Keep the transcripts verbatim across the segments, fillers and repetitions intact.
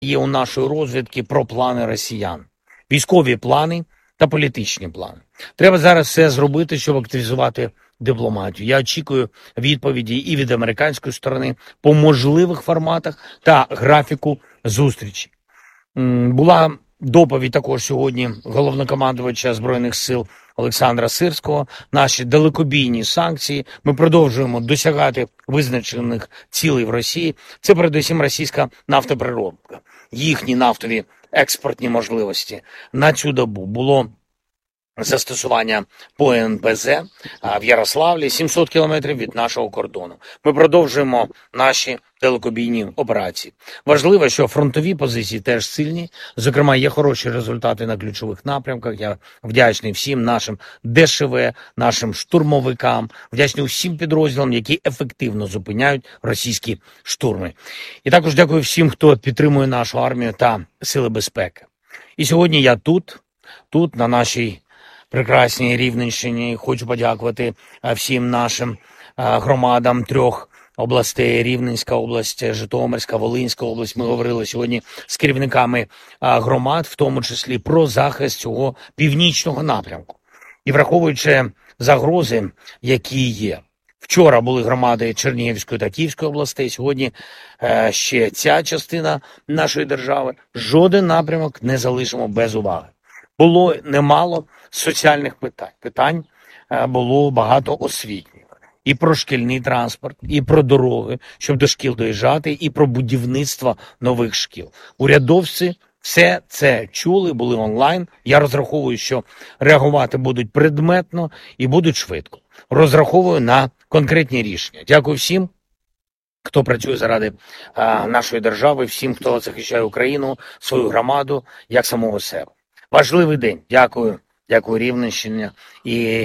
є у нашої розвідки про плани росіян. Військові плани та політичні плани. Треба зараз все зробити, щоб активізувати дипломатію. Я очікую відповіді і від американської сторони по можливих форматах та графіку зустрічі. Була доповідь також сьогодні головнокомандувача Збройних сил Олександра Сирського. Наші далекобійні санкції. Ми продовжуємо досягати визначених цілей в Росії. Це передусім російська нафтопереробка. Їхні нафтові експортні можливості на цю добу було застосування по ен пе зе в Ярославлі, сімсот кілометрів від нашого кордону. Ми продовжуємо наші далекобійні операції. Важливо, що фронтові позиції теж сильні. Зокрема, є хороші результати на ключових напрямках. Я вдячний всім нашим де ше ве, нашим штурмовикам, вдячний всім підрозділам, які ефективно зупиняють російські штурми. І також дякую всім, хто підтримує нашу армію та сили безпеки. І сьогодні я тут, тут на нашій прекрасній Рівненщині. Хочу подякувати всім нашим громадам трьох областей: Рівненська область, Житомирська, Волинська область. Ми говорили сьогодні з керівниками громад, в тому числі про захист цього північного напрямку. І враховуючи загрози, які є. Вчора були громади Чернігівської та Київської областей, сьогодні е, ще ця частина нашої держави. Жоден напрямок не залишимо без уваги. Було немало соціальних питань. Питань е, було багато освітніх. І про шкільний транспорт, і про дороги, щоб до шкіл доїжджати, і про будівництво нових шкіл. Урядовці все це чули, були онлайн. Я розраховую, що реагувати будуть предметно і будуть швидко. Розраховую на конкретні рішення. Дякую всім, хто працює заради а, нашої держави, всім, хто захищає Україну, свою громаду, як самого себе. Важливий день. Дякую. Дякую, Рівненщина. І,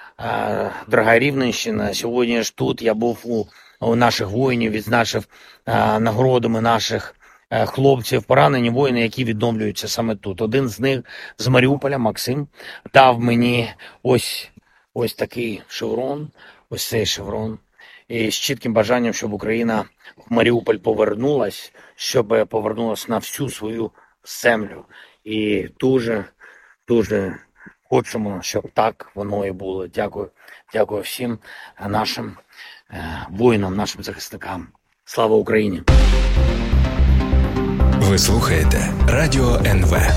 а, дорога Рівненщина, сьогодні ж тут я був у, у наших воїнів, відзначив а, нагородами наших а, хлопців, поранені воїни, які відновлюються саме тут. Один з них з Маріуполя, Максим, дав мені ось, ось такий шеврон, ось цей шеврон. І з чітким бажанням, щоб Україна в Маріуполь повернулась, щоб повернулась на всю свою землю. І дуже, дуже хочемо, щоб так воно і було. Дякую, дякую всім нашим воїнам, нашим захисникам. Слава Україні! Ви слухаєте Радіо ен ве.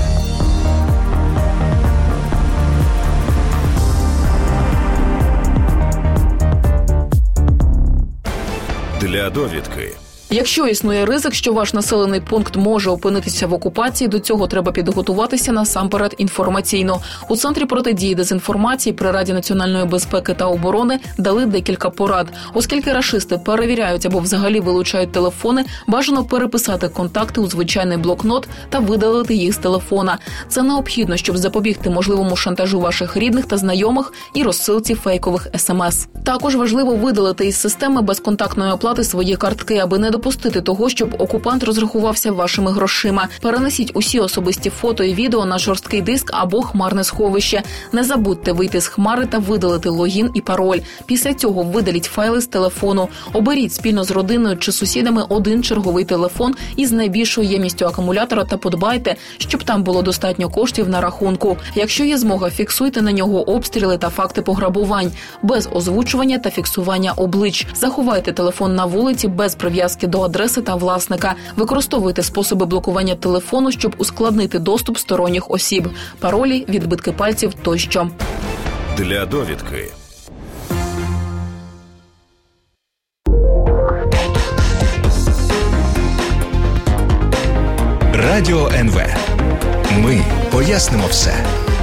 Для довідки. Якщо існує ризик, що ваш населений пункт може опинитися в окупації, до цього треба підготуватися насамперед інформаційно. У Центрі протидії дезінформації при Раді національної безпеки та оборони дали декілька порад. Оскільки рашисти перевіряють або взагалі вилучають телефони, бажано переписати контакти у звичайний блокнот та видалити їх з телефона. Це необхідно, щоб запобігти можливому шантажу ваших рідних та знайомих і розсилці фейкових смс. Також важливо видалити із системи безконтактної оплати свої картки, аби не допустити того, щоб окупант розрахувався вашими грошима. Перенесіть усі особисті фото і відео на жорсткий диск або хмарне сховище. Не забудьте вийти з хмари та видалити логін і пароль. Після цього видаліть файли з телефону. Оберіть спільно з родиною чи сусідами один черговий телефон із найбільшою ємністю акумулятора та подбайте, щоб там було достатньо коштів на рахунку. Якщо є змога, фіксуйте на нього обстріли та факти пограбувань, без озвучування та фіксування облич. Заховайте телефон на вулиці без прив'язки до адреси та власника. Використовуйте способи блокування телефону, щоб ускладнити доступ сторонніх осіб. Паролі, відбитки пальців тощо. Для довідки. Радіо ен ве. Ми пояснимо все.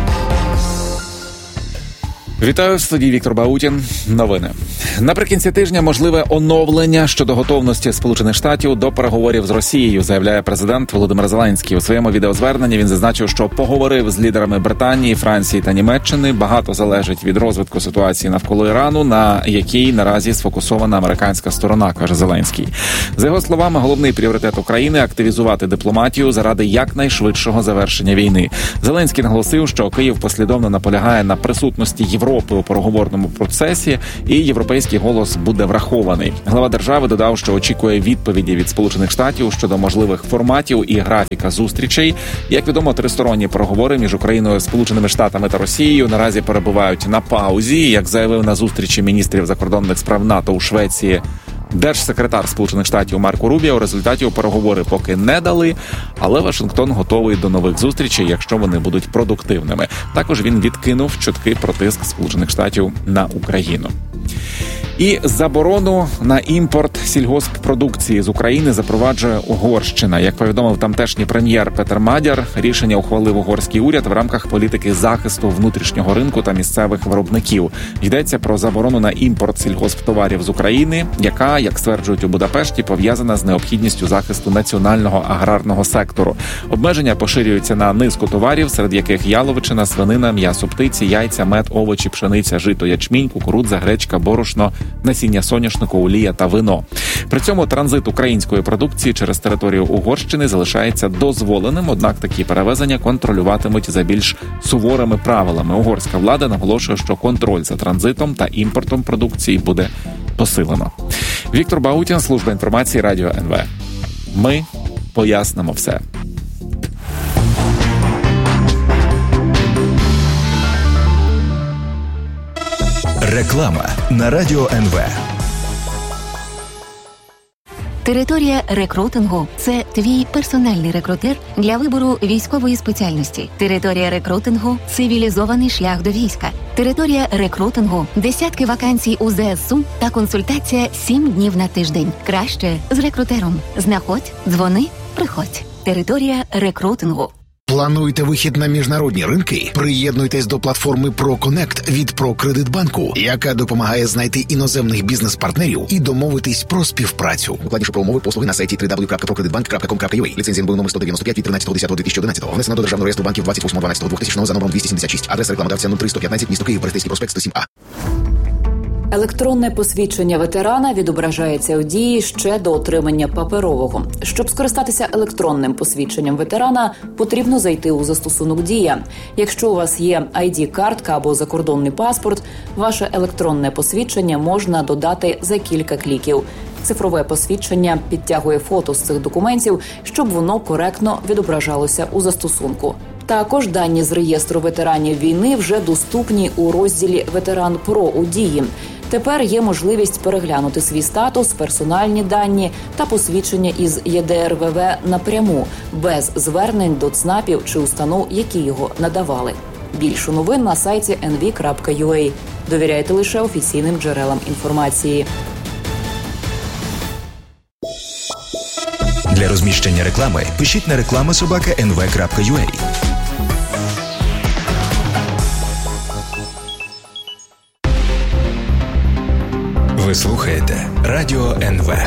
Вітаю, в студії Віктор Баутін. Новини. Наприкінці тижня можливе оновлення щодо готовності Сполучених Штатів до переговорів з Росією, заявляє президент Володимир Зеленський. У своєму відеозверненні він зазначив, що поговорив з лідерами Британії, Франції та Німеччини. Багато залежить від розвитку ситуації навколо Ірану, на якій наразі сфокусована американська сторона, каже Зеленський. За його словами, головний пріоритет України – активізувати дипломатію заради якнайшвидшого завершення війни. Зеленський наголосив, що Київ послідовно наполягає на присутності Європи у переговорному процесі, і європейські європейський голос буде врахований. Глава держави додав, що очікує відповіді від Сполучених Штатів щодо можливих форматів і графіка зустрічей. Як відомо, тристоронні переговори між Україною, Сполученими Штатами та Росією наразі перебувають на паузі. Як заявив на зустрічі міністрів закордонних справ НАТО у Швеції держсекретар Сполучених Штатів Марко Рубіо, результатів переговори поки не дали, але Вашингтон готовий до нових зустрічей, якщо вони будуть продуктивними. Також він відкинув чутки про тиск Сполучених Штатів на Україну. І заборону на імпорт сільгосппродукції з України запроваджує Угорщина. Як повідомив тамтешній прем'єр Петер Мадяр, рішення ухвалив угорський уряд в рамках політики захисту внутрішнього ринку та місцевих виробників. Йдеться про заборону на імпорт сільгосптоварів з України, яка, як стверджують у Будапешті, пов'язана з необхідністю захисту національного аграрного сектору. Обмеження поширюються на низку товарів, серед яких яловичина, свинина, м'ясо птиці, яйця, мед, овочі, пшениця, жито, ячмінь, кукурудза, гречка, борошно, насіння соняшнику, олія та вино. При цьому транзит української продукції через територію Угорщини залишається дозволеним, однак такі перевезення контролюватимуть за більш суворими правилами. Угорська влада наголошує, що контроль за транзитом та імпортом продукції буде посилено. Віктор Баутін, служба інформації, Радіо ен ве. Ми пояснимо все. Реклама на Радіо ен ве. Територія рекрутингу – це твій персональний рекрутер для вибору військової спеціальності. Територія рекрутингу – цивілізований шлях до війська. Територія рекрутингу – десятки вакансій у зе ес у та консультація сім днів на тиждень. Краще з рекрутером. Знаходь, дзвони, приходь. Територія рекрутингу. Плануєте вихід на міжнародні ринки? Приєднуйтесь до платформи ProConnect від ProCreditBank, яка допомагає знайти іноземних бізнес-партнерів і домовитись про співпрацю. Докладніше про умови послуги на сайті дабл ю дабл ю дабл ю крапка про кредит банк крапка ком крапка ю а. Ліцензія номер сто дев'яносто п'ять від тринадцятого лютого дві тисячі одинадцятого. Внесено до Державного реєстру банків двадцять восьмого дванадцятого дві тисячного за номером двісті сімдесят шість. Адреса рекламодавця нуль три сто п'ятнадцять, місто Київ, Берестейський проспект, сто сім а. Електронне посвідчення ветерана відображається у дії ще до отримання паперового. Щоб скористатися електронним посвідченням ветерана, потрібно зайти у застосунок «Дія». Якщо у вас є ай ді-картка або закордонний паспорт, ваше електронне посвідчення можна додати за кілька кліків. Цифрове посвідчення підтягує фото з цих документів, щоб воно коректно відображалося у застосунку. Також дані з реєстру ветеранів війни вже доступні у розділі «Ветеран Про» у «Дії». Тепер є можливість переглянути свій статус, персональні дані та посвідчення із є де ер ве ве напряму, без звернень до ЦНАПів чи установ, які його надавали. Більше новин на сайті ен ві крапка ю а. Довіряйте лише офіційним джерелам інформації. Для розміщення реклами пишіть на реклама собака ен ве крапка ю а. Ви слухаєте Радіо ен ве.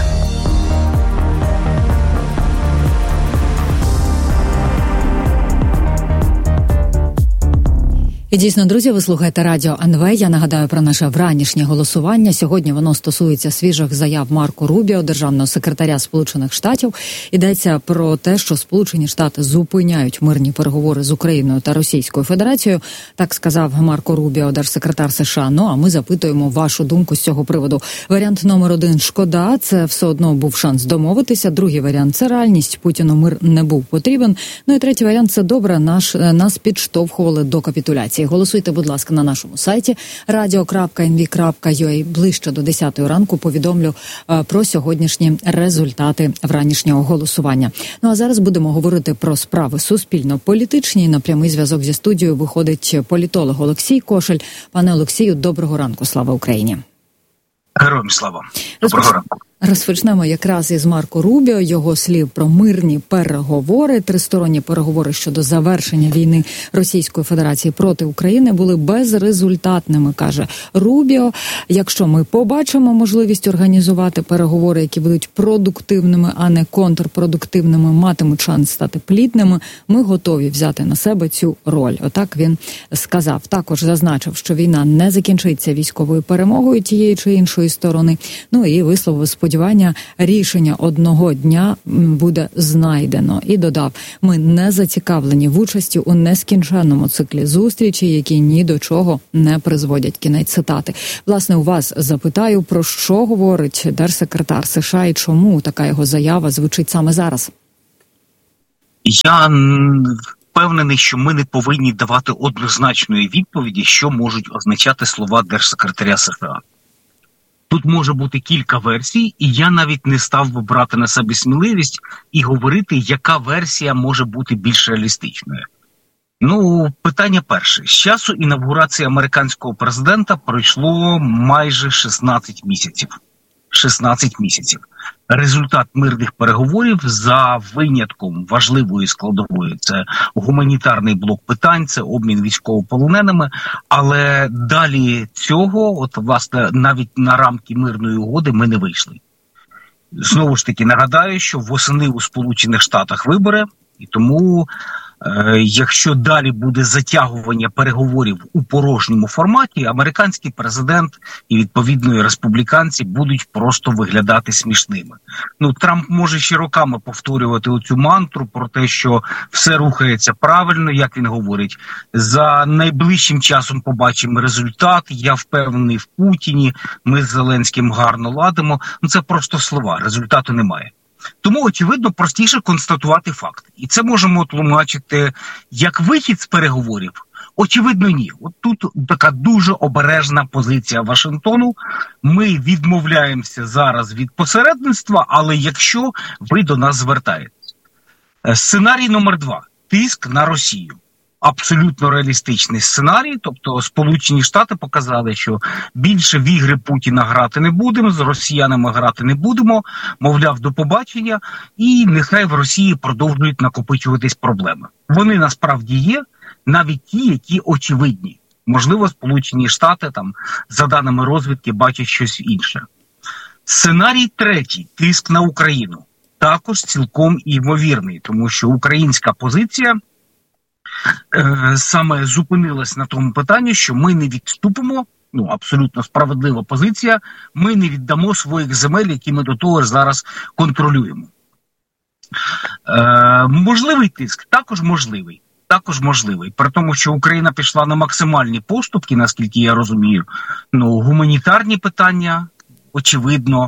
І дійсно, друзі, ви слухаєте Радіо ен ве. Я нагадаю про наше вранішнє голосування. Сьогодні воно стосується свіжих заяв Марко Рубіо, державного секретаря Сполучених Штатів. Йдеться про те, що Сполучені Штати зупиняють мирні переговори з Україною та Російською Федерацією. Так сказав Марко Рубіо, держсекретар США. Ну, а ми запитуємо вашу думку з цього приводу. Варіант номер один – шкода. Це все одно був шанс домовитися. Другий варіант – це реальність. Путіну мир не був потрібен. Ну і третій варіант – це добре. Наш, нас підштовхували до капітуляції. Голосуйте, будь ласка, на нашому сайті радіо крапка ен ві крапка ю а. Ближче до десятої ранку повідомлю е, про сьогоднішні результати вранішнього голосування. Ну а зараз будемо говорити про справи суспільно-політичні. На прямий зв'язок зі студією виходить політолог Олексій Кошель. Пане Олексію, доброго ранку. Слава Україні. Героям слава. Доброго ранку. Розпочнемо якраз із Марко Рубіо, його слів про мирні переговори. Тристоронні переговори щодо завершення війни Російської Федерації проти України були безрезультатними, каже Рубіо. Якщо ми побачимо можливість організувати переговори, які будуть продуктивними, а не контрпродуктивними, матимуть шанс стати плідними, ми готові взяти на себе цю роль. Отак він сказав. Також зазначив, що війна не закінчиться військовою перемогою тієї чи іншої сторони. Ну і висловив сподівання сподівання, рішення одного дня буде знайдено. І додав, ми не зацікавлені в участі у нескінченному циклі зустрічі, які ні до чого не призводять. Кінець цитати. Власне, у вас запитаю, про що говорить держсекретар США і чому така його заява звучить саме зараз? Я впевнений, що ми не повинні давати однозначної відповіді, що можуть означати слова держсекретаря США. Тут може бути кілька версій, і я навіть не став би брати на себе сміливість і говорити, яка версія може бути більш реалістичною. Ну, питання перше. З часу інавгурації американського президента пройшло майже шістнадцять місяців. шістнадцять місяців. Результат мирних переговорів, за винятком важливої складової, це гуманітарний блок питань, це обмін військовополоненими, але далі цього, от власне, навіть на рамки мирної угоди ми не вийшли. Знову ж таки, нагадаю, що восени у Сполучених Штатах вибори, і тому е, якщо далі буде затягування переговорів у порожньому форматі, американський президент і відповідно і республіканці будуть просто виглядати смішними. Ну, Трамп може ще роками повторювати оцю мантру про те, що все рухається правильно, як він говорить. За найближчим часом побачимо результат, я впевнений в Путіні, ми з Зеленським гарно ладимо. Ну, це просто слова, результату немає. Тому, очевидно, простіше констатувати факт. І це можемо тлумачити як вихід з переговорів. Очевидно, ні. От тут така дуже обережна позиція Вашингтону. Ми відмовляємося зараз від посередництва, але якщо ви до нас звертаєтесь. Сценарій номер два. Тиск на Росію. Абсолютно реалістичний сценарій, тобто Сполучені Штати показали, що більше в ігри Путіна грати не будемо, з росіянами грати не будемо, мовляв, до побачення, і нехай в Росії продовжують накопичуватись проблеми. Вони насправді є, навіть ті, які очевидні. Можливо, Сполучені Штати, там, за даними розвідки, бачать щось інше. Сценарій третій – тиск на Україну. Також цілком ймовірний, тому що українська позиція саме зупинилась на тому питанні, що ми не відступимо, ну, абсолютно справедлива позиція, ми не віддамо своїх земель, які ми до того зараз контролюємо. Е, можливий тиск? Також можливий. Також можливий. При тому, що Україна пішла на максимальні поступки, наскільки я розумію, ну, гуманітарні питання, очевидно,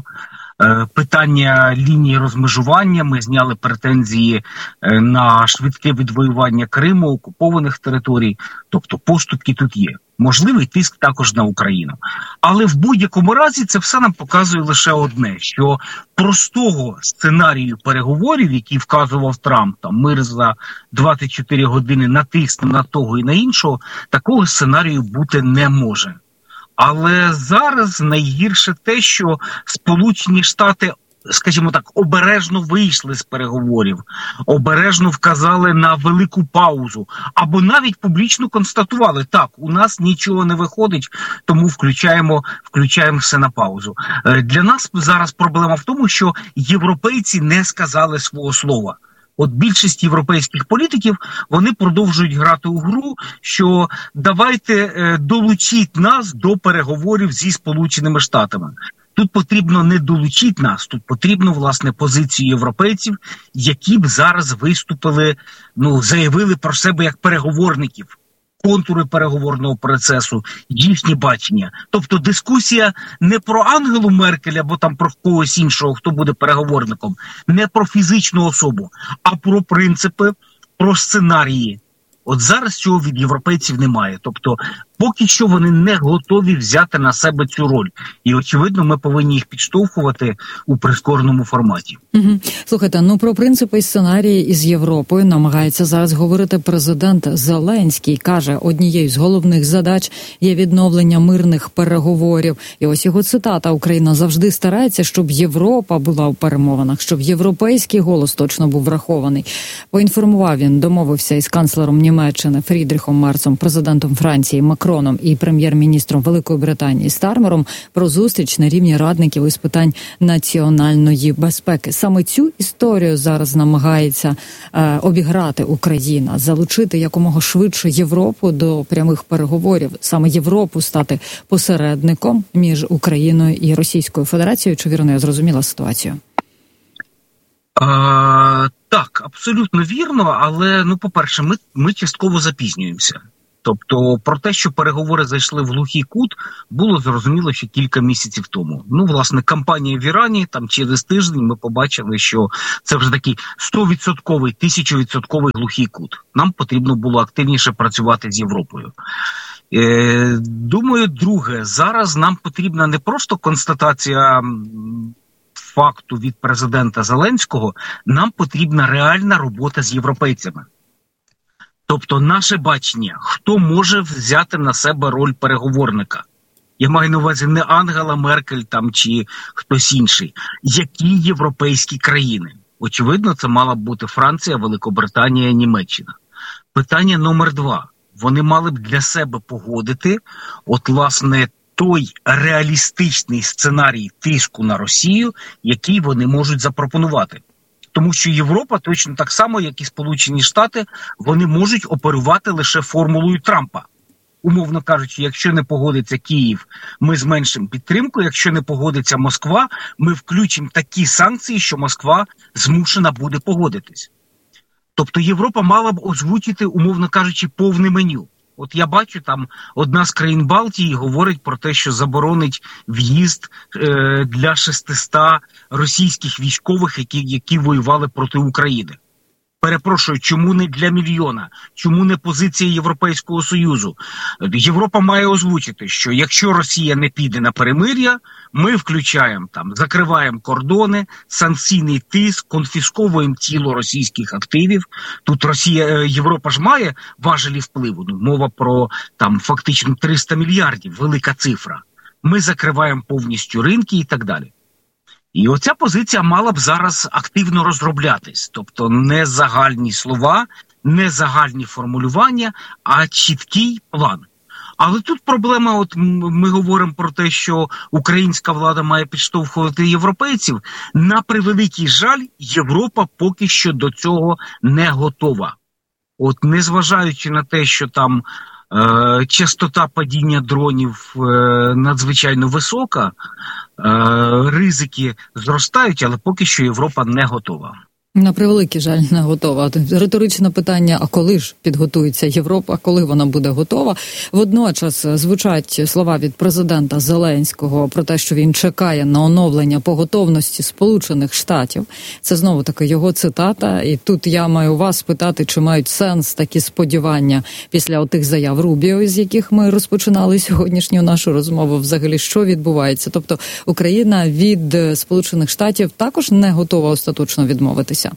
питання лінії розмежування, ми зняли претензії на швидке відвоювання Криму, окупованих територій, тобто поступки тут є. Можливий тиск також на Україну. Але в будь-якому разі це все нам показує лише одне, що простого сценарію переговорів, який вказував Трамп, там мир за двадцять чотири години, натисне на того і на іншого, такого сценарію бути не може. Але зараз найгірше те, що Сполучені Штати, скажімо так, обережно вийшли з переговорів, обережно вказали на велику паузу, або навіть публічно констатували, так, у нас нічого не виходить, тому включаємо, включаємо все на паузу. Для нас зараз проблема в тому, що європейці не сказали свого слова. От більшість європейських політиків, вони продовжують грати у гру, що давайте е, долучіть нас до переговорів зі Сполученими Штатами. Тут потрібно не долучити нас, тут потрібно, власне, позицію європейців, які б зараз виступили, ну, заявили про себе як переговорників. Контури переговорного процесу, їхні бачення. Тобто дискусія не про Ангелу Меркель або там про когось іншого, хто буде переговорником, не про фізичну особу, а про принципи, про сценарії. От зараз цього від європейців немає. Тобто поки що вони не готові взяти на себе цю роль. І, очевидно, ми повинні їх підштовхувати у прискореному форматі. Угу. Слухайте, ну про принципи і сценарії із Європою намагається зараз говорити президент Зеленський. Каже, однією з головних задач є відновлення мирних переговорів. І ось його цитата: «Україна завжди старається, щоб Європа була у перемовинах, щоб європейський голос точно був врахований». Поінформував він, домовився із канцлером Німеччини Фрідріхом Мерцом, президентом Франції Макроном Макроном і прем'єр-міністром Великої Британії Стармером про зустріч на рівні радників із питань національної безпеки. Саме цю історію зараз намагається е, обіграти Україна, залучити якомога швидше Європу до прямих переговорів, саме Європу стати посередником між Україною і Російською Федерацією. Чи вірно я зрозуміла ситуацію? А, так, абсолютно вірно, але, ну, по-перше, ми, ми частково запізнюємося. Тобто про те, що переговори зайшли в глухий кут, було зрозуміло ще кілька місяців тому. Ну, власне, кампанія в Ірані, там через тиждень ми побачили, що це вже такий сто відсотків, тисяча відсотків глухий кут. Нам потрібно було активніше працювати з Європою. Е, думаю, друге, зараз нам потрібна не просто констатація факту від президента Зеленського, нам потрібна реальна робота з європейцями. Тобто наше бачення, хто може взяти на себе роль переговорника. Я маю на увазі не Ангела Меркель там чи хтось інший. Які європейські країни? Очевидно, це мала б бути Франція, Великобританія, Німеччина. Питання номер два. Вони мали б для себе погодити, от, власне, той реалістичний сценарій тиску на Росію, який вони можуть запропонувати. Тому що Європа, точно так само, як і Сполучені Штати, вони можуть оперувати лише формулою Трампа. Умовно кажучи, якщо не погодиться Київ, ми зменшимо підтримку, якщо не погодиться Москва, ми включимо такі санкції, що Москва змушена буде погодитись. Тобто Європа мала б озвучити, умовно кажучи, повне меню. От я бачу, там одна з країн Балтії говорить про те, що заборонить в'їзд е, для шестисот російських військових, які, які воювали проти України. Перепрошую, чому не для мільйона? Чому не позиція Європейського Союзу? Європа має озвучити, що якщо Росія не піде на перемир'я, ми включаємо там, закриваємо кордони, санкційний тиск, конфісковуємо тіло російських активів. Тут Росія, Європа ж має важелі впливу. Ну, мова про там фактично триста мільярдів, велика цифра. Ми закриваємо повністю ринки і так далі. І оця позиція мала б зараз активно розроблятись. Тобто не загальні слова, не загальні формулювання, а чіткий план. Але тут проблема, от ми говоримо про те, що українська влада має підштовхувати європейців. На превеликий жаль, Європа поки що до цього не готова. От незважаючи на те, що там е, частота падіння дронів е, надзвичайно висока, е, ризики зростають, але поки що Європа не готова. На превеликий жаль, не готова. Риторичне питання, а коли ж підготується Європа, коли вона буде готова? Водночас звучать слова від президента Зеленського про те, що він чекає на оновлення по готовності Сполучених Штатів. Це знову-таки його цитата. І тут я маю вас питати, чи мають сенс такі сподівання після отих заяв Рубіо, з яких ми розпочинали сьогоднішню нашу розмову. Взагалі, що відбувається? Тобто Україна від Сполучених Штатів також не готова остаточно відмовитися?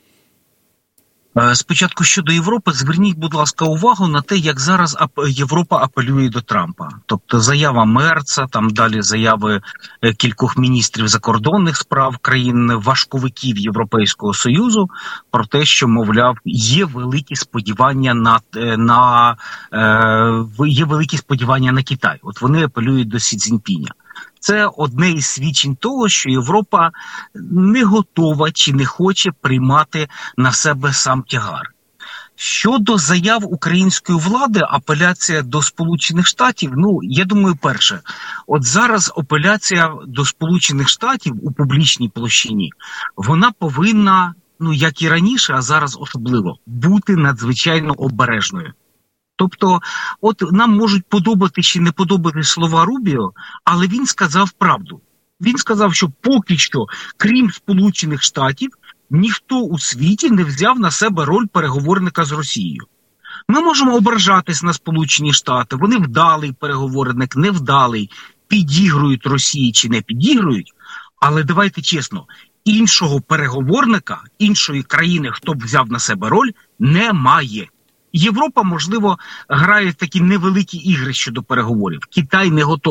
Спочатку щодо Європи, зверніть, будь ласка, увагу на те, як зараз Європа апелює до Трампа. Тобто заява Мерца, там далі заяви кількох міністрів закордонних справ країн, важковиків Європейського Союзу про те, що, мовляв, є великі сподівання на, на, е, є великі сподівання на Китай. От вони апелюють до Сі Цзіньпіня. Це одне із свідчень того, що Європа не готова чи не хоче приймати на себе сам тягар. Щодо заяв української влади, апеляція до Сполучених Штатів, ну, я думаю, перше, от зараз апеляція до Сполучених Штатів у публічній площині, вона повинна, ну, як і раніше, а зараз особливо, бути надзвичайно обережною. Тобто, от нам можуть подобати чи не подобати слова Рубіо, але він сказав правду. Він сказав, що поки що, крім Сполучених Штатів, ніхто у світі не взяв на себе роль переговорника з Росією. Ми можемо ображатись на Сполучені Штати, вони вдалий переговорник, невдалий, підігрують Росії чи не підігрують, але давайте чесно, іншого переговорника, іншої країни, хто б взяв на себе роль, немає. Європа, можливо, грає в такі невеликі ігри щодо переговорів. Китай не готовий.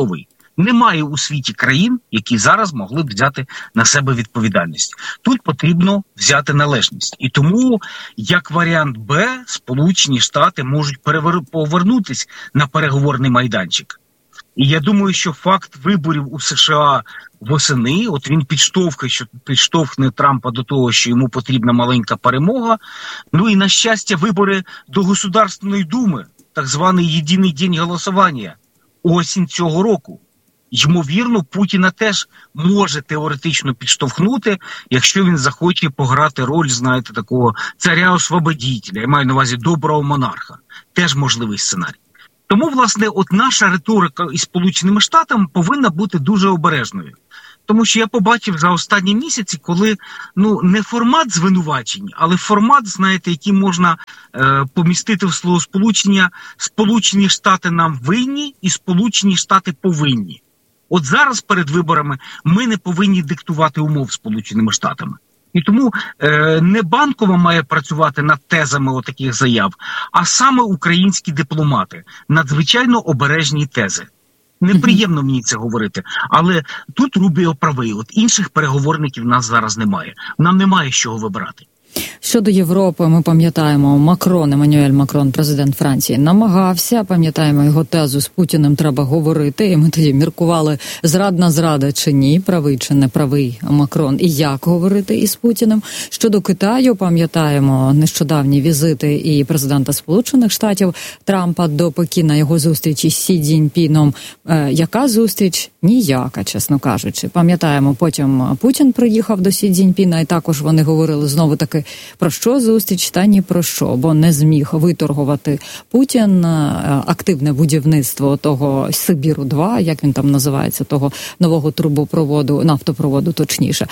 Немає у світі країн, які зараз могли б взяти на себе відповідальність. Тут потрібно взяти належність. І тому, як варіант Б, Сполучені Штати можуть перевер... повернутися на переговорний майданчик. І я думаю, що факт виборів у США восени, от він підштовхує, що підштовхне Трампа до того, що йому потрібна маленька перемога. Ну і, на щастя, вибори до Государственної Думи, так званий єдиний день голосування, осінь цього року. Ймовірно, Путіна теж може теоретично підштовхнути, якщо він захоче пограти роль, знаєте, такого царя-освободителя, я маю на увазі доброго монарха. Теж можливий сценарій. Тому, власне, от наша риторика із Сполученими Штатами повинна бути дуже обережною. Тому що я побачив за останні місяці, коли, ну, не формат звинувачень, але формат, знаєте, який можна е, помістити в словосполучення «Сполучені Штати нам винні» і «Сполучені Штати повинні». От зараз перед виборами ми не повинні диктувати умов Сполученими Штатами. І тому е, не Банкова має працювати над тезами отаких заяв, а саме українські дипломати. Надзвичайно обережні тези. Неприємно мені це говорити, але тут Рубіо правий. От інших переговорників в нас зараз немає. Нам немає з чого вибирати. Щодо Європи, ми пам'ятаємо, Макрон, Еммануель Макрон, президент Франції, намагався, пам'ятаємо його тезу, з Путіним треба говорити, і ми тоді міркували, зрадна зрада чи ні, правий чи не правий Макрон, і як говорити із Путіним. Щодо Китаю, пам'ятаємо нещодавні візити і президента Сполучених Штатів Трампа до Пекіна, його зустріч із Сі Цзіньпіном. Е, яка зустріч? Ніяка, чесно кажучи. Пам'ятаємо, потім Путін приїхав до Сі Цзіньпіна, і також вони говорили знову таки про що зустріч, та ні про що, бо не зміг виторгувати Путін активне будівництво того Сибіру два, як він там називається, того нового трубопроводу, нафтопроводу точніше.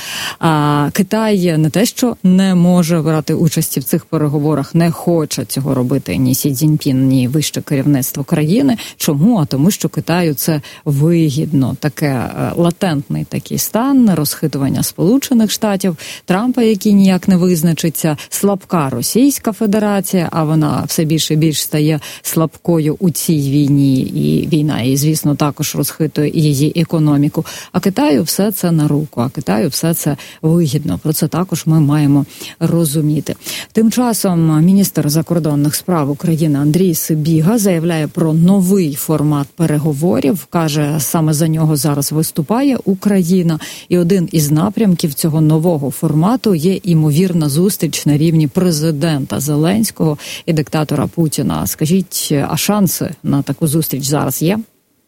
А Китай не те, що не може брати участі в цих переговорах, не хоче цього робити ні Сі Цзіньпін, ні вище керівництво країни. Чому? А тому, що Китаю це вигідно. Таке латентний такий стан, розхитування Сполучених Штатів, Трампа, який ніяк не визначиться, слабка Російська Федерація, а вона все більше і більше стає слабкою у цій війні, і війна її, звісно, також розхитує її економіку. А Китаю все це на руку, а Китаю все це вигідно. Про це також ми маємо розуміти. Тим часом міністр закордонних справ України Андрій Сибіга заявляє про новий формат переговорів. Каже, саме за нього зараз виступає Україна. І один із напрямків цього нового формату є імовірна зустріч на рівні президента Зеленського і диктатора Путіна. Скажіть, а шанси на таку зустріч зараз є?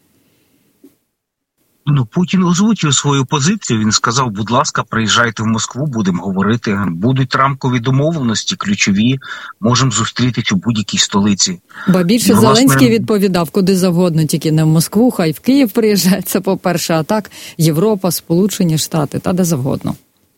Ну, Путін озвучив свою позицію, він сказав, будь ласка, приїжджайте в Москву, будемо говорити. Будуть рамкові домовленості, ключові, можемо зустрітись у будь-якій столиці. Ба більше, власне, Зеленський відповідав, куди завгодно, тільки не в Москву, хай в Київ приїжджає, це по-перше, а так Європа, Сполучені Штати, та де завгодно.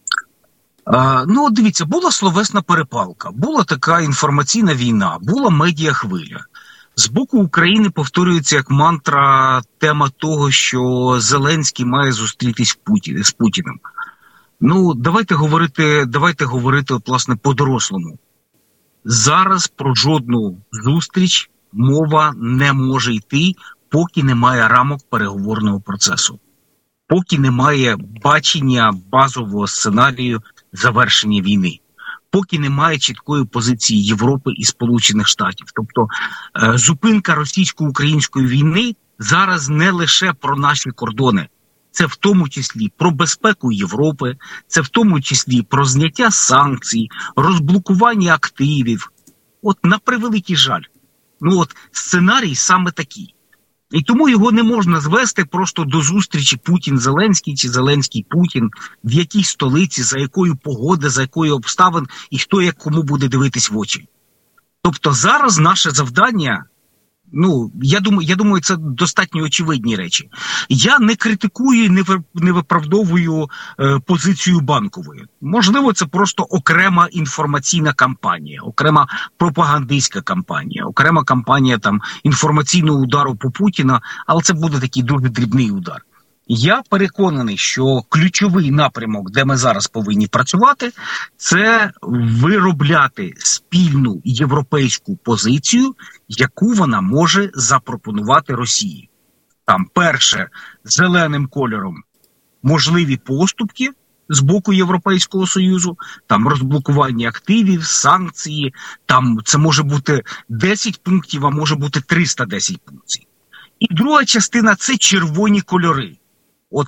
А, ну, дивіться, була словесна перепалка, була така інформаційна війна, була медіахвиля. З боку України повторюється як мантра тема того, що Зеленський має зустрітись з Путіним. Ну, давайте говорити, давайте говорити, от, власне, по-дорослому. Зараз про жодну зустріч мова не може йти, поки немає рамок переговорного процесу. Поки немає бачення базового сценарію завершення війни. Поки немає чіткої позиції Європи і Сполучених Штатів. Тобто е, зупинка російсько-української війни зараз не лише про наші кордони. Це в тому числі про безпеку Європи, це в тому числі про зняття санкцій, розблокування активів. От на превеликий жаль. Ну от сценарій саме такий. І тому його не можна звести просто до зустрічі Путін-Зеленський чи Зеленський-Путін, в якій столиці, за якою погоди, за якою обставин і хто як кому буде дивитись в очі. Тобто зараз наше завдання, ну, я думаю, я думаю, це достатньо очевидні речі. Я не критикую і не, не виправдовую е, позицію Банкової. Можливо, це просто окрема інформаційна кампанія, окрема пропагандистська кампанія, окрема кампанія там інформаційного удару по Путіна, але це буде такий дуже дрібний удар. Я переконаний, що ключовий напрямок, де ми зараз повинні працювати, це виробляти спільну європейську позицію, яку вона може запропонувати Росії. Там перше, зеленим кольором можливі поступки з боку Європейського Союзу, там розблокування активів, санкції, там це може бути десять пунктів, а може бути триста десять пунктів. І друга частина – це червоні кольори. От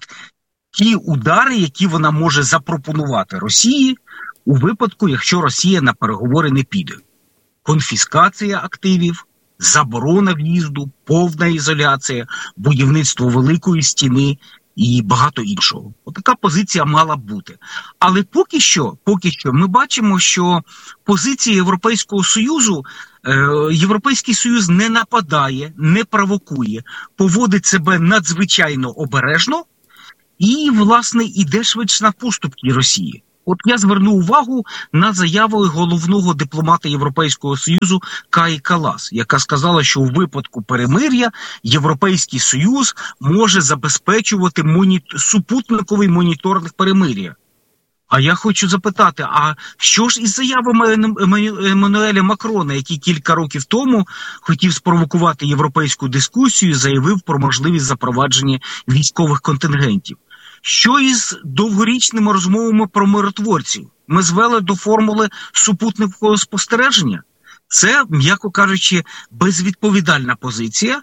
ті удари, які вона може запропонувати Росії у випадку, якщо Росія на переговори не піде. Конфіскація активів, заборона в'їзду, повна ізоляція, будівництво великої стіни і багато іншого. Отака позиція мала б бути. Але поки що, поки що ми бачимо, що позиція Європейського Союзу, е, Європейський Союз не нападає, не провокує, поводить себе надзвичайно обережно і, власне, іде швидше на поступки Росії. От я зверну увагу на заяву головного дипломата Європейського Союзу Каї Каллас, яка сказала, що у випадку перемир'я Європейський Союз може забезпечувати моні... супутниковий моніторинг перемир'я. А я хочу запитати, а що ж із заявами Еммануеля Макрона, який кілька років тому хотів спровокувати європейську дискусію і заявив про можливість запровадження військових контингентів? Що із довгорічними розмовами про миротворців? Ми звели до формули супутникового спостереження. Це, м'яко кажучи, безвідповідальна позиція.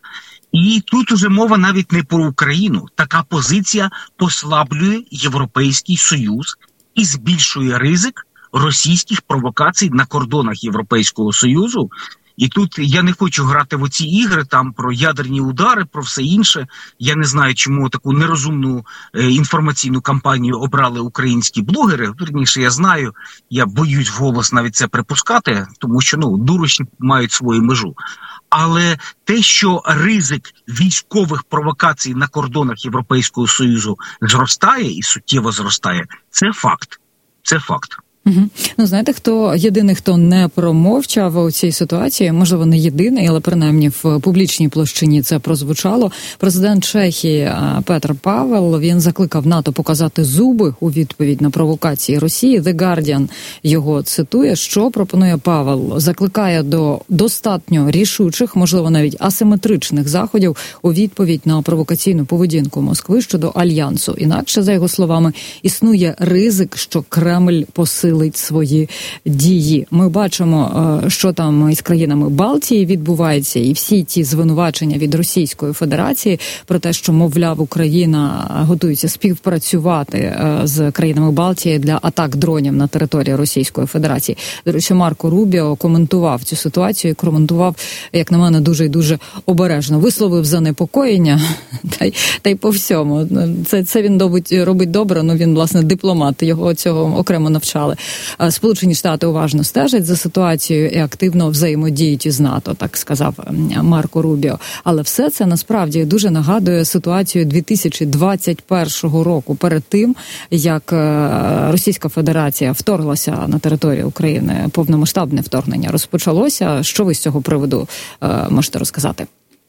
І тут уже мова навіть не про Україну. Така позиція послаблює Європейський Союз і збільшує ризик російських провокацій на кордонах Європейського Союзу. І тут я не хочу грати в оці ігри, там про ядерні удари, про все інше. Я не знаю, чому таку нерозумну е, інформаційну кампанію обрали українські блогери. Вірніше, я знаю, я боюсь вголос навіть це припускати, тому що, ну, дурощі мають свою межу. Але те, що ризик військових провокацій на кордонах Європейського Союзу зростає і суттєво зростає, це факт. Це факт. Угу. Ну, знаєте, хто єдиний, хто не промовчав у цій ситуації, можливо, не єдиний, але принаймні в публічній площині це прозвучало. Президент Чехії Петр Павел, він закликав НАТО показати зуби у відповідь на провокації Росії. The Guardian його цитує. Що пропонує Павел? Закликає до достатньо рішучих, можливо, навіть асиметричних заходів у відповідь на провокаційну поведінку Москви щодо Альянсу. Інакше, за його словами, існує ризик, що Кремль посилить свої дії. Ми бачимо, що там із країнами Балтії відбувається, і всі ті звинувачення від Російської Федерації про те, що, мовляв, Україна готується співпрацювати з країнами Балтії для атак дронів на території Російської Федерації. До речі, Марко Рубіо коментував цю ситуацію, коментував, як на мене, дуже і дуже обережно. Висловив занепокоєння, та й, та й по всьому. Це, це він робить, робить добре, ну він, власне, дипломат, його цього окремо навчали. Сполучені Штати уважно стежать за ситуацією і активно взаємодіють із НАТО, так сказав Марко Рубіо. Але все це насправді дуже нагадує ситуацію дві тисячі двадцять першого року, перед тим, як Російська Федерація вторглася на територію України, повномасштабне вторгнення розпочалося. Що ви з цього приводу можете розказати?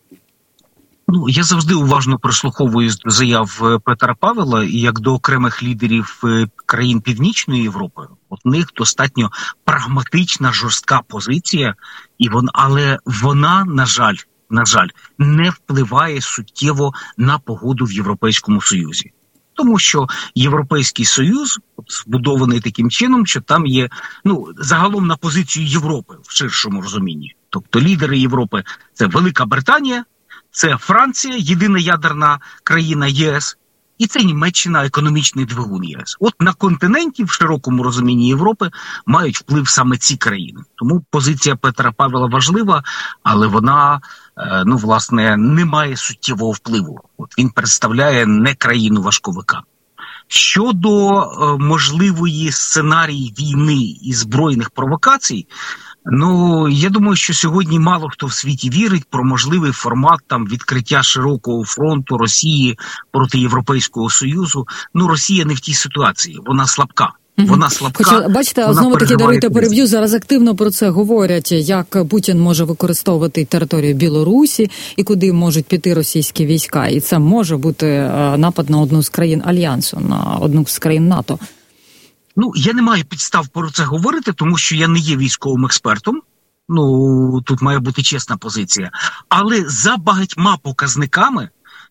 Ну, я завжди уважно прислуховуюсь до заяв Петра Павела, і як до окремих лідерів країн Північної Європи. От у них достатньо прагматична, жорстка позиція, і вон, але вона, на жаль, на жаль, не впливає суттєво на погоду в Європейському Союзі. Тому що Європейський Союз збудований таким чином, що там є, ну, загалом на позицію Європи в ширшому розумінні. Тобто лідери Європи – це Велика Британія, це Франція, єдина ядерна країна ЄС, і це Німеччина, економічний двигун ЄС. От на континенті, в широкому розумінні Європи, мають вплив саме ці країни. Тому позиція Петра Павела важлива, але вона, ну, власне, не має суттєвого впливу. От він представляє не країну важковика. Щодо е, можливої сценарії війни і збройних провокацій, ну, я думаю, що сьогодні мало хто в світі вірить про можливий формат там відкриття широкого фронту Росії проти Європейського Союзу. Ну, Росія не в тій ситуації, вона слабка. Вона слабка. Хоча, бачите, знову таки, даруйте переб'ю, зараз активно про це говорять, як Путін може використовувати територію Білорусі і куди можуть піти російські війська. І це може бути напад на одну з країн Альянсу, на одну з країн НАТО. Ну, я не маю підстав про це говорити, тому що я не є військовим експертом. Ну, тут має бути чесна позиція. Але за багатьма показниками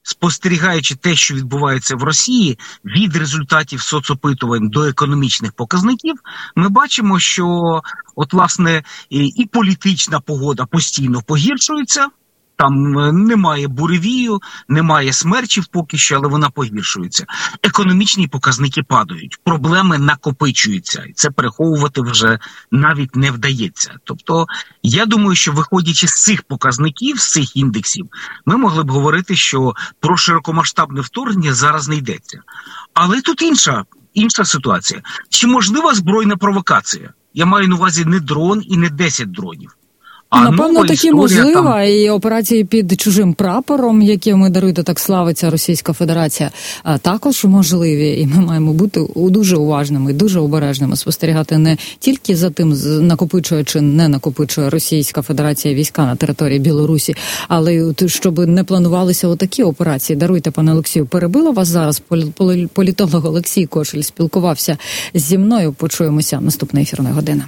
спостерігаючи те, що відбувається в Росії, від результатів соцопитувань до економічних показників, ми бачимо, що от, власне, і політична погода постійно погіршується. Там немає буревію, немає смерчів поки що, але вона погіршується. Економічні показники падають, проблеми накопичуються, і це переховувати вже навіть не вдається. Тобто, я думаю, що виходячи з цих показників, з цих індексів, ми могли б говорити, що про широкомасштабне вторгнення зараз не йдеться. Але тут інша, інша ситуація. Чи можлива збройна провокація? Я маю на увазі не дрон і не десять дронів. А напевно, такі можливо, там... і операції під чужим прапором, якими, даруйте, так славиться Російська Федерація, також можливі. І ми маємо бути дуже уважними, дуже обережними, спостерігати не тільки за тим, накопичує чи не накопичує Російська Федерація війська на території Білорусі, але й щоб не планувалися отакі операції. Даруйте, пане Олексію, перебила вас зараз. Політолог Олексій Кошель спілкувався зі мною. Почуємося наступної ефірної години.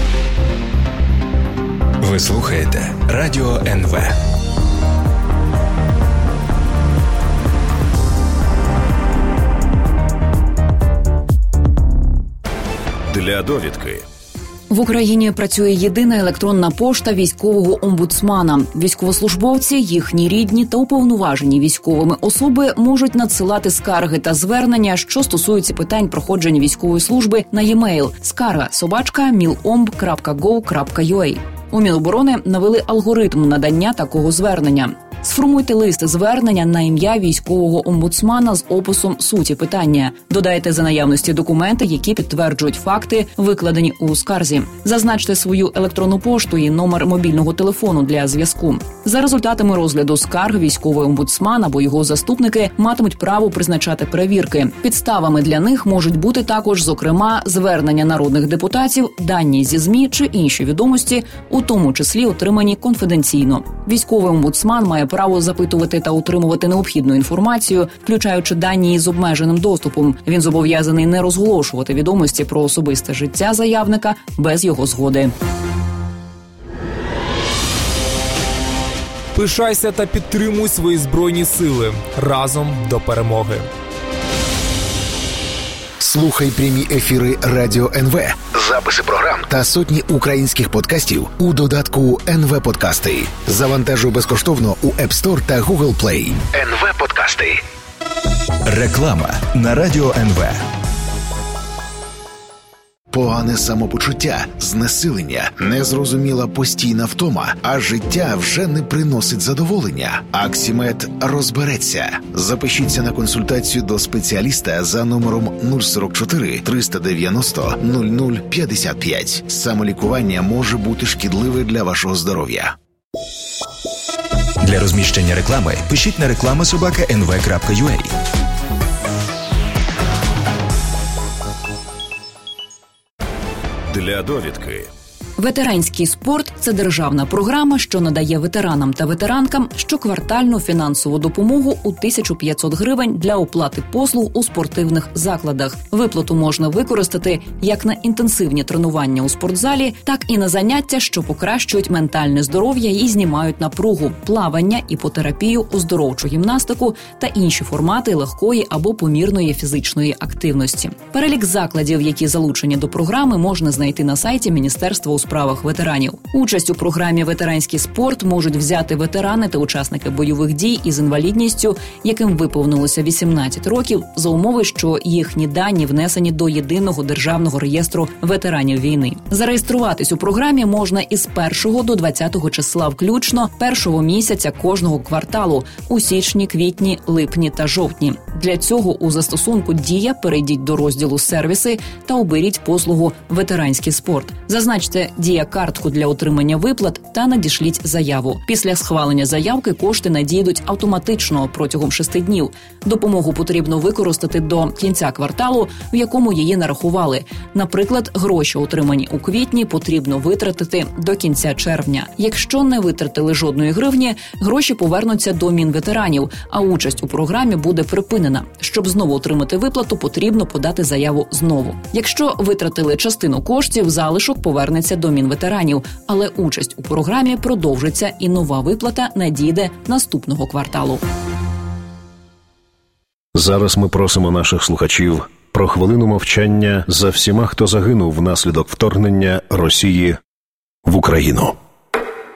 Ви слухаєте Радіо ен ве. Для довідки. В Україні працює єдина електронна пошта військового омбудсмана. Військовослужбовці, їхні рідні та уповноважені військовими особи можуть надсилати скарги та звернення, що стосуються питань проходження військової служби, на e-mail скарга собачка міломб крапка гов крапка ю а. У Міноборони навели алгоритм надання такого звернення. Сформуйте лист звернення на ім'я військового омбудсмана з описом суті питання. Додайте за наявності документи, які підтверджують факти, викладені у скарзі. Зазначте свою електронну пошту і номер мобільного телефону для зв'язку. За результатами розгляду скарг військовий омбудсман або його заступники матимуть право призначати перевірки. Підставами для них можуть бути також, зокрема, звернення народних депутатів, дані зі ЗМІ чи інші відомості, у тому числі отримані конфіденційно. Військовий омбудсман має право запитувати та отримувати необхідну інформацію, включаючи дані з обмеженим доступом. Він зобов'язаний не розголошувати відомості про особисте життя заявника без його згоди. Пишайся та підтримуй свої Збройні сили. Разом до перемоги. Слухай прямі ефіри Радіо ен ве, записи програм та сотні українських подкастів у додатку ен ве Подкасти. Завантажуй безкоштовно у App Store та Google Play. ен ве Подкасти. Реклама на Радіо ен ве. Погане самопочуття, знесилення, незрозуміла постійна втома, а життя вже не приносить задоволення. Аксімед розбереться. Запишіться на консультацію до спеціаліста за номером нуль сорок чотири триста дев'яносто нуль нуль п'ятдесят п'ять. Самолікування може бути шкідливе для вашого здоров'я. Для розміщення реклами пишіть на реклама собака ен ве крапка ю а. Для довідки. Ветеранський спорт – це державна програма, що надає ветеранам та ветеранкам щоквартальну фінансову допомогу у тисячу п'ятсот гривень для оплати послуг у спортивних закладах. Виплату можна використати як на інтенсивні тренування у спортзалі, так і на заняття, що покращують ментальне здоров'я і знімають напругу, плавання, іпотерапію, оздоровчу гімнастику та інші формати легкої або помірної фізичної активності. Перелік закладів, які залучені до програми, можна знайти на сайті Міністерства у справах ветеранів. Участь у програмі «Ветеранський спорт» можуть взяти ветерани та учасники бойових дій із інвалідністю, яким виповнилося вісімнадцять років, за умови, що їхні дані внесені до єдиного державного реєстру ветеранів війни. Зареєструватись у програмі можна із першого до двадцятого числа включно першого місяця кожного кварталу у січні, квітні, липні та жовтні. Для цього у застосунку «Дія» перейдіть до розділу «Сервіси» та оберіть послугу «Ветеранський спорт». Зазначте «Дія-картку» для отримання виплат та надішліть заяву. Після схвалення заявки кошти надійдуть автоматично протягом шести днів. Допомогу потрібно використати до кінця кварталу, в якому її нарахували. Наприклад, гроші, отримані у квітні, потрібно витратити до кінця червня. Якщо не витратили жодної гривні, гроші повернуться до Мінветеранів, а участь у програмі буде припинена. Щоб знову отримати виплату, потрібно подати заяву знову. Якщо витратили частину коштів, залишок повернеться до Мінветеранів, але участь у програмі продовжиться і нова виплата надійде наступного кварталу. Зараз ми просимо наших слухачів про хвилину мовчання за всіма, хто загинув внаслідок вторгнення Росії в Україну.